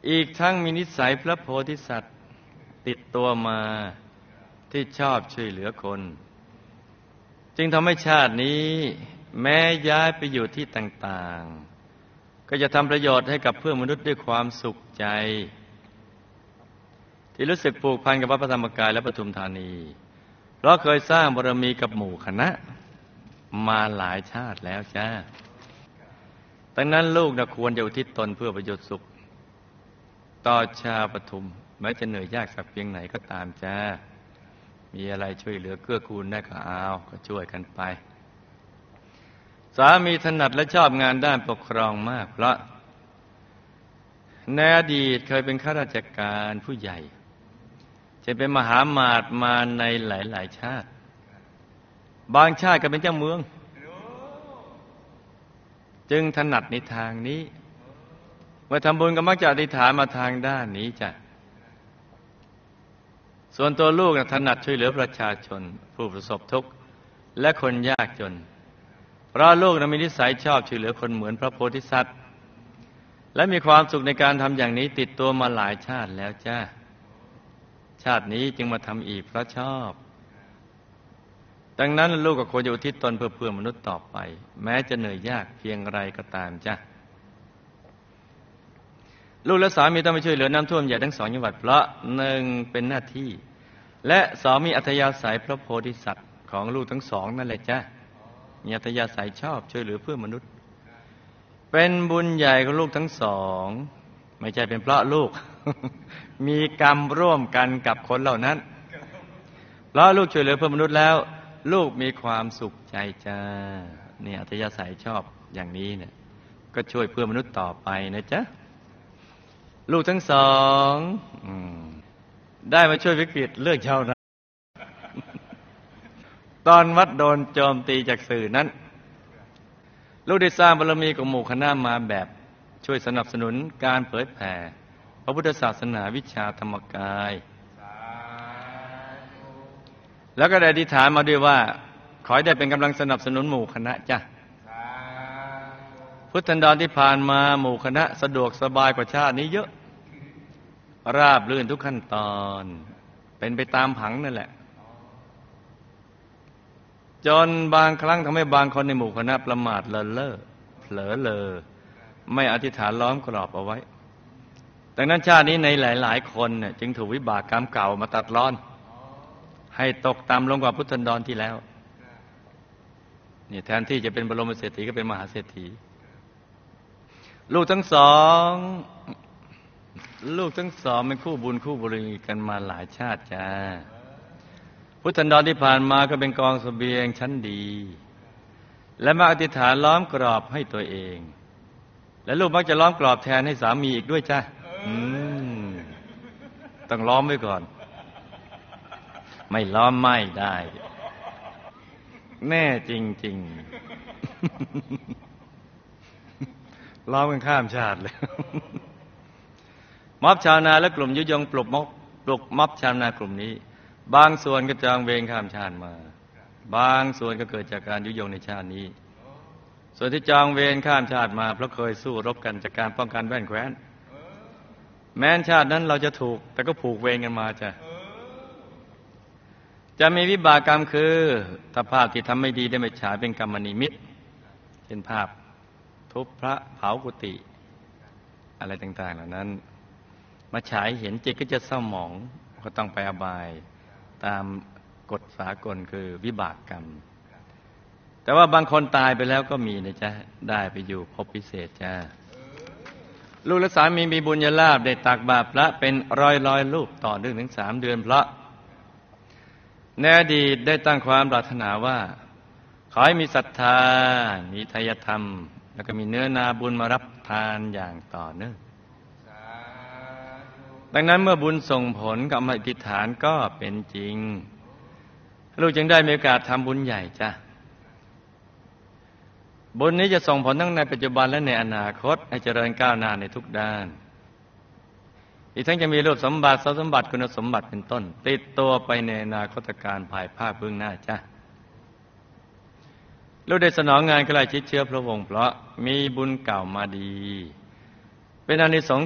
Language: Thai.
อีกทั้งมีนิสัยพระโพธิสัตว์ติดตัวมาที่ชอบช่วยเหลือคนจึงทำให้ชาตินี้แม้ย้ายไปอยู่ที่ต่างๆก็จะทำประโยชน์ให้กับเพื่อนมนุษย์ด้วยความสุขใจที่รู้สึกผูกพันกับวัดพระธรรมกายและปทุมธานีเพราะเคยสร้างบารมีกับหมู่คณะมาหลายชาติแล้วจ้าดังนั้นลูกควรจะอุทิศตนเพื่อประโยชน์สุขต่อชาวปทุมแม้จะเหนื่อยยากสักเพียงไหนก็ตามจ้ามีอะไรช่วยเหลือเกื้อกูลได้ก็เอาก็ช่วยกันไปสามีถนัดและชอบงานด้านปกครองมากเพราะในอดีตเคยเป็นข้าราชการผู้ใหญ่จะเป็นมหามาตย์มาในหลายๆชาติบางชาติก็เป็นเจ้าเมืองจึงถนัดในทางนี้เมื่อทำบุญก็มักจะอธิษฐานมาทางด้านนี้จ้ะส่วนตัวลูกถนัดช่วยเหลือประชาชนผู้ประสบทุกข์และคนยากจนเพราะลูกมีนิสัยชอบช่วยเหลือคนเหมือนพระโพธิสัตว์และมีความสุขในการทำอย่างนี้ติดตัวมาหลายชาติแล้วจ้าชาตินี้จึงมาทำอีกเพราะชอบดังนั้นลูกก็ควรจะอุทิศตนเพื่อเพื่อนมนุษย์ต่อไปแม้จะเหนื่อยยากเพียงไรก็ตามจ้าลูกและสามีต้องไปช่วยเหลือน้ำท่วมใหญ่ทั้ง2 จังหวัดเพราะ1เป็นหน้าที่และ2มีอัธยาศัยพระโพธิสัตว์ของลูกทั้ง2นั่นแหละจ้ะมีอัธยาศัยชอบช่วยเหลือเพื่อนมนุษย์เป็นบุญใหญ่ของลูกทั้ง2ไม่ใช่เป็นเพราะลูก มีกรรมร่วมกันกับคนเหล่านั้นเพราะลูกช่วยเหลือเพื่อนมนุษย์แล้วลูกมีความสุขใจจ้านี่อัธยาศัยชอบอย่างนี้เนี่ยก็ช่วยเพื่อนมนุษย์ต่อไปนะจ๊ะลูกทั้ง2ได้มาช่วยวิกฤตเรื่องชาวนาตอนวัดโดนโจมตีจากสื่อนั้นลูกได้สร้างบารมีของหมู่คณะมาแบบช่วยสนับสนุนการเผยแผ่พระพุทธศาสนาวิชาธรรมกายแล้วก็ได้อธิษฐานมาด้วยว่าขอให้ได้เป็นกำลังสนับสนุนหมู่คณะจ้ะพุทธันดรที่ผ่านมาหมู่คณะสะดวกสบายกว่าชาตินี้เยอะราบรื่นทุกขั้นตอนเป็นไปตามผังนั่นแหละจนบางครั้งทำให้บางคนในหมู่คณะประมาทเลินเล่อเผลอเลอไม่อธิษฐานล้อมกรอบเอาไว้ดังนั้นชาตินี้ในหลายๆคนเนี่ยจึงถูกวิบากกรรมเก่ามาตัดรอนให้ตกต่ำลงกว่าพุทธันดรที่แล้วนี่แทนที่จะเป็นบรมเศรษฐีก็เป็นมหาเศรษฐีลูกทั้งสองเป็นคู่บุญคู่บารมีกันมาหลายชาติจ้าพุทธันดรที่ผ่านมาก็เป็นกองเสบียงชั้นดีและมาอธิษฐานล้อมกรอบให้ตัวเองและลูกมักจะล้อมกรอบแทนให้สามีอีกด้วยจ้าต้องล้อมไว้ก่อนไม่ล้อมไม่ได้แน่จริงๆล้อมกันข้ามชาติเลยม็อบชาวนาและกลุ่มยุยงปลุกม็อบชาวนากลุ่มนี้บางส่วนก็จองเวรข้ามชาติมาบางส่วนก็เกิดจากการยุยงในชาตินี้ส่วนที่จองเวรข้ามชาติมาเพราะเคยสู้รบกันจากการป้องกันแว่นแคว้นแม้นชาตินั้นเราจะถูกแต่ก็ผูกเวรกันมาจะมีวิบากกรรมคือถ้าภาพที่ทำไม่ดีได้ไม่ฉายเป็นกรรมนิมิตเช่นภาพทุบพระเผากุฏิอะไรต่างๆเหล่านั้นมาฉายเห็นจิตก็จะเศร้าหมองก็ต้องไปอบายตามกฎสากลคือวิบากกรรมแต่ว่าบางคนตายไปแล้วก็มีนะจ๊ะได้ไปอยู่ภพพิเศษจ้าลูกและสามีบุญญาลาภได้ตักบาตรพระเป็นร้อยรูปต่อเนื่องถึง3 เดือนเพราะในอดีตได้ตั้งความปรารถนาว่าขอให้มีศรัทธามีไทยธรรมแล้วก็มีเนื้อนาบุญมารับทานอย่างต่อเนื่องดังนั้นเมื่อบุญส่งผลกับอธิษฐานก็เป็นจริงลูกจึงได้มีโอกาสทำบุญใหญ่จ้ะบุญนี้จะส่งผลทั้งในปัจจุบันและในอนาคตให้เจริญก้าวหน้าในทุกด้านอีกทั้งจะมีรูปสมบัติทรัพย์สมบัติคุณสมบัติเป็นต้นติดตัวไปในอนาคตการภายภาคเบื้องหน้าจ้ะลูกได้สนองงานใกล้ชิดเชื้อพระวงศ์เพราะมีบุญเก่ามาดีเป็นอานิสงส์